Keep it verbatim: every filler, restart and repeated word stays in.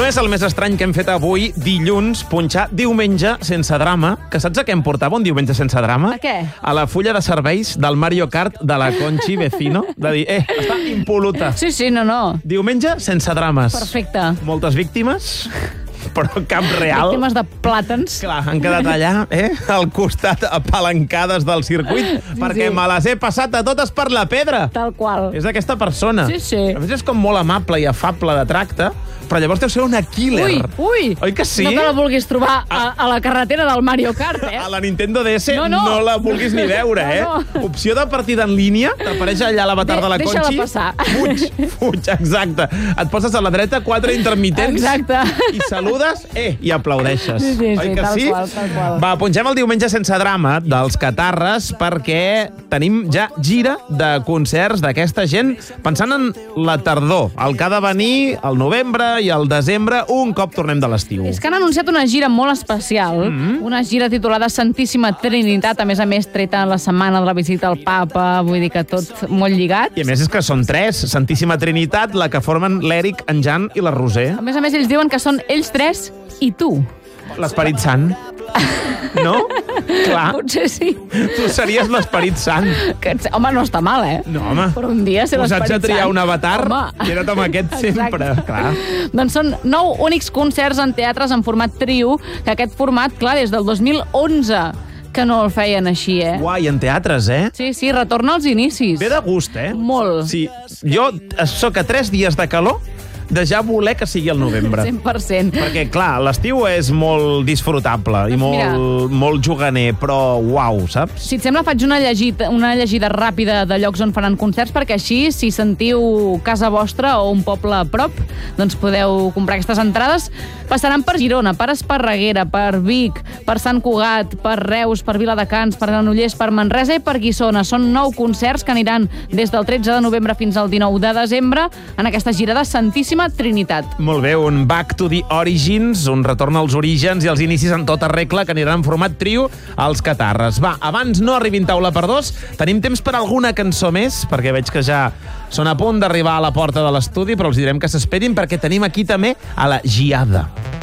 No és el més estrany que hem fet avui, dilluns, punxar diumenge sense drama, que saps a què em portava un diumenge sense drama? A què? A la fulla de serveis del Mario Kart de la Conchi Vecino, de dir, eh, està impol·luta. Sí, sí, no, no. Diumenge sense drames. Perfecte. Moltes víctimes, però cap real. Víctimes de plàtans. Clar, han quedat allà, eh, al costat, apalancades del circuit, sí, perquè sí. me les he passat a totes per la pedra. Tal qual. És aquesta persona. Sí, sí. A més, és com molt amable i afable de tracte, però llavors deu ser una killer. Ui, ui. Oi que sí? No te la vulguis trobar a, a la carretera del Mario Kart, eh? A la Nintendo D S no, No, no. no. no la vulguis ni veure, eh? No, no. Opció de partida en línia, t'apareix allà l'avatar De- de la deixa-la Conchi. passar. Fuig, fuig, exacte. Et poses a la dreta, quatre intermitents. Exacte. I saludes, eh, i aplaudeixes. Sí, sí, sí, Oi que tal sí? qual, tal qual. Va, pongem el diumenge sense drama dels Catarres perquè tenim ja gira de concerts d'aquesta gent pensant en la tardor, el que ha de venir al novembre i al desembre un cop tornem de l'estiu. És que han anunciat una gira molt especial, mm-hmm. una gira titulada Santíssima Trinitat, a més a més treta en la setmana de la visita al papa, vull dir que tot molt lligat. I a més és que són tres, Santíssima Trinitat, la que formen l'Eric, en Jan i la Roser. A més a més, ells diuen que són ells tres i tu. L'Esperit Sant. No? Clar. Potser sí. Tu series l'Esperit Sant. Que, home, no està mal, eh? No, home. Per un dia ser l'Esperit Sant. Posats a triar un avatar, home. queda't amb aquest sempre. Clar. Doncs són nou únics concerts en teatres en format trio, que aquest format, clar, des del dos mil onze que no el feien així, eh? Guai, en teatres, eh? Sí, sí, retorna als inicis. Ve de gust, eh? Molt. Sí, jo sóc a tres dies de calor de ja voler que sigui el novembre. cent per cent. Perquè, clar, l'estiu és molt disfrutable i Doncs molt, mira. molt juganer, però uau, saps? Si et sembla, faig una llegida, una llegida ràpida de llocs on faran concerts, perquè així, si sentiu casa vostra o un poble a prop, doncs podeu comprar aquestes entrades. Passaran per Girona, per Esparreguera, per Vic, per Sant Cugat, per Reus, per Viladecans, per Granollers, per Manresa i per Guissona. Són nou concerts que aniran des del tretze de novembre fins al dinou de desembre en aquesta gira de Santíssima Trinitat. Molt bé, un back to the origins, un retorn als orígens i als inicis en tota regla que aniran en format trio als Catarres. Va, abans no arribin taula per dos, tenim temps per alguna cançó més, perquè veig que ja són a punt d'arribar a la porta de l'estudi, però els direm que s'esperin perquè tenim aquí també a la Giada.